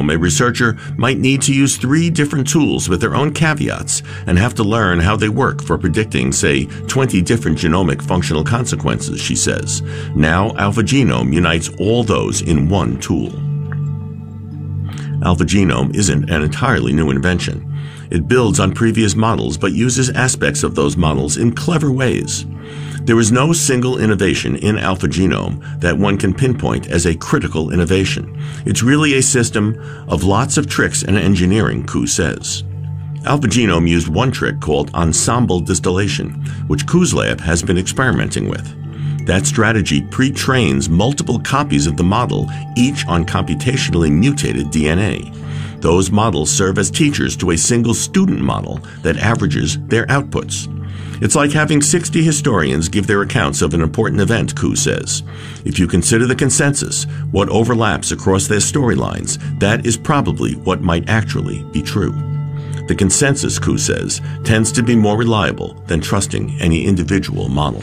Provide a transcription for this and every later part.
genome, a researcher might need to use 3 different tools with their own caveats and have to learn how they work for predicting, say, 20 different genomic functional consequences, she says. Now, AlphaGenome unites all those in one tool. AlphaGenome isn't an entirely new invention. It builds on previous models but uses aspects of those models in clever ways. There is no single innovation in AlphaGenome that one can pinpoint as a critical innovation. It's really a system of lots of tricks and engineering, Koo says. AlphaGenome used one trick called ensemble distillation, which Koo's lab has been experimenting with. That strategy pre-trains multiple copies of the model, each on computationally mutated DNA. Those models serve as teachers to a single student model that averages their outputs. It's like having 60 historians give their accounts of an important event, Koo says. If you consider the consensus, what overlaps across their storylines, that is probably what might actually be true. The consensus, Koo says, tends to be more reliable than trusting any individual model.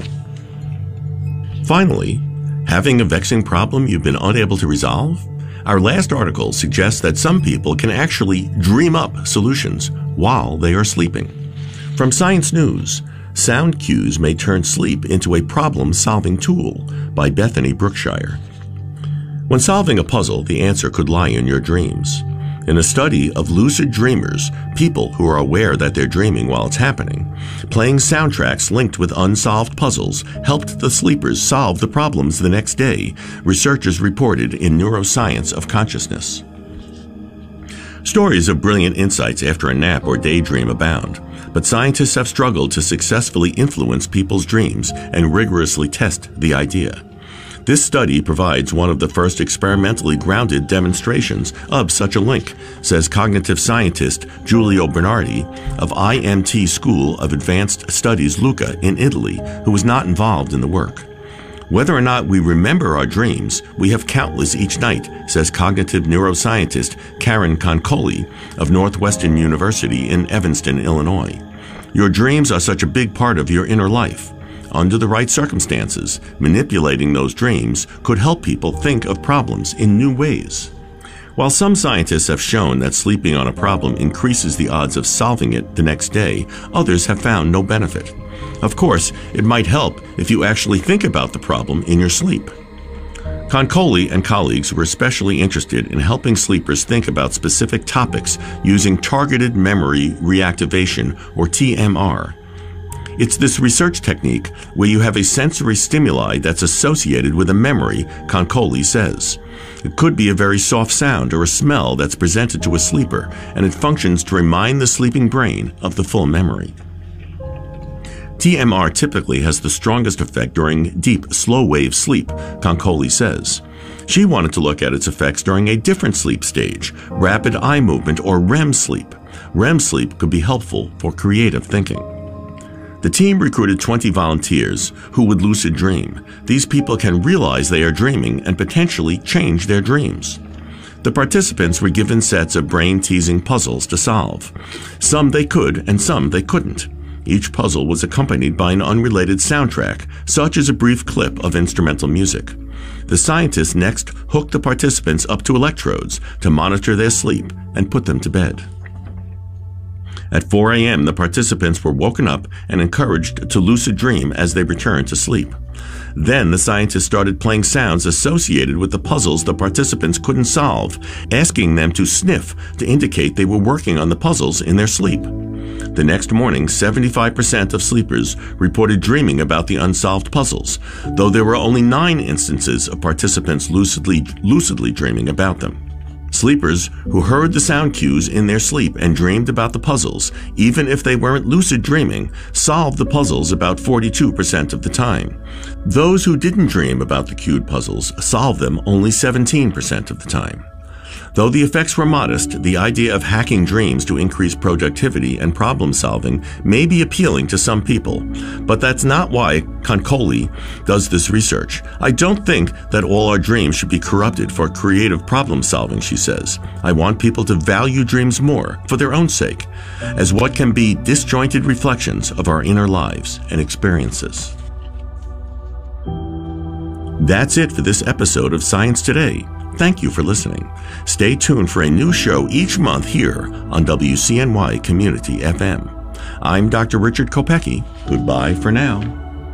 Finally, having a vexing problem you've been unable to resolve? Our last article suggests that some people can actually dream up solutions while they are sleeping. From Science News, Sound Cues May Turn Sleep into a Problem-Solving Tool by Bethany Brookshire. When solving a puzzle, the answer could lie in your dreams. In a study of lucid dreamers, people who are aware that they're dreaming while it's happening, playing soundtracks linked with unsolved puzzles helped the sleepers solve the problems the next day, researchers reported in Neuroscience of Consciousness. Stories of brilliant insights after a nap or daydream abound, but scientists have struggled to successfully influence people's dreams and rigorously test the idea. This study provides one of the first experimentally grounded demonstrations of such a link, says cognitive scientist Giulio Bernardi of IMT School of Advanced Studies Lucca in Italy, who was not involved in the work. Whether or not we remember our dreams, we have countless each night, says cognitive neuroscientist Karen Concoli of Northwestern University in Evanston, Illinois. Your dreams are such a big part of your inner life. Under the right circumstances, manipulating those dreams could help people think of problems in new ways. While some scientists have shown that sleeping on a problem increases the odds of solving it the next day, others have found no benefit. Of course, it might help if you actually think about the problem in your sleep. Concoli and colleagues were especially interested in helping sleepers think about specific topics using targeted memory reactivation, or TMR. It's this research technique where you have a sensory stimuli that's associated with a memory, Concoli says. It could be a very soft sound or a smell that's presented to a sleeper, and it functions to remind the sleeping brain of the full memory. TMR typically has the strongest effect during deep, slow-wave sleep, Concoli says. She wanted to look at its effects during a different sleep stage, rapid eye movement or REM sleep. REM sleep could be helpful for creative thinking. The team recruited 20 volunteers who would lucid dream. These people can realize they are dreaming and potentially change their dreams. The participants were given sets of brain-teasing puzzles to solve. Some they could and some they couldn't. Each puzzle was accompanied by an unrelated soundtrack, such as a brief clip of instrumental music. The scientists next hooked the participants up to electrodes to monitor their sleep and put them to bed. At 4 a.m., the participants were woken up and encouraged to lucid dream as they returned to sleep. Then the scientists started playing sounds associated with the puzzles the participants couldn't solve, asking them to sniff to indicate they were working on the puzzles in their sleep. The next morning, 75% of sleepers reported dreaming about the unsolved puzzles, though there were only 9 instances of participants lucidly dreaming about them. Sleepers who heard the sound cues in their sleep and dreamed about the puzzles, even if they weren't lucid dreaming, solved the puzzles about 42% of the time. Those who didn't dream about the cued puzzles solved them only 17% of the time. Though the effects were modest, the idea of hacking dreams to increase productivity and problem solving may be appealing to some people, but that's not why Concoli does this research. I don't think that all our dreams should be corrupted for creative problem solving, she says. I want people to value dreams more for their own sake, as what can be disjointed reflections of our inner lives and experiences. That's it for this episode of Science Today. thank you for listening. Stay tuned for a new show each month here on WCNY Community FM. I'm Dr. Richard Kopecki. Goodbye for now.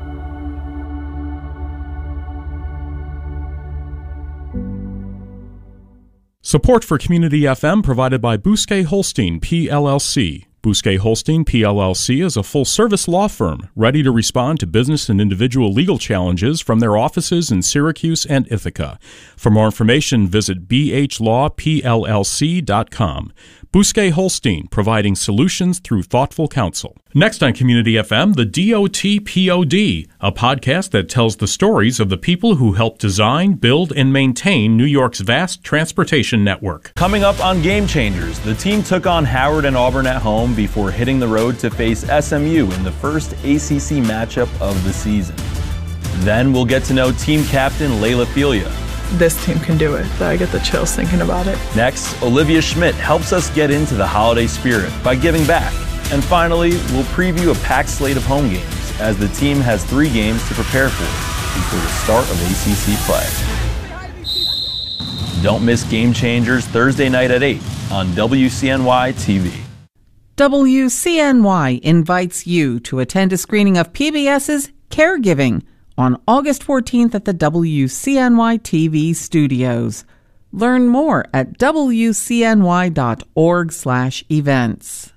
Support for Community FM provided by Bousquet Holstein, PLLC. Bousquet Holstein, PLLC is a full-service law firm ready to respond to business and individual legal challenges from their offices in Syracuse and Ithaca. For more information, visit bhlawpllc.com. Bousquet Holstein, providing solutions through thoughtful counsel. Next on Community FM, the DOT-POD, a podcast that tells the stories of the people who helped design, build, and maintain New York's vast transportation network. Coming up on Game Changers, the team took on Howard and Auburn at home before hitting the road to face SMU in the first ACC matchup of the season. Then we'll get to know team captain Layla Filia. This team can do it. I get the chills thinking about it. Next, Olivia Schmidt helps us get into the holiday spirit by giving back. And finally, we'll preview a packed slate of home games as the team has 3 games to prepare for before the start of ACC play. Don't miss Game Changers Thursday night at 8 on WCNY TV. WCNY invites you to attend a screening of PBS's Caregiving on August 14th at the WCNY TV studios. Learn more at wcny.org/events.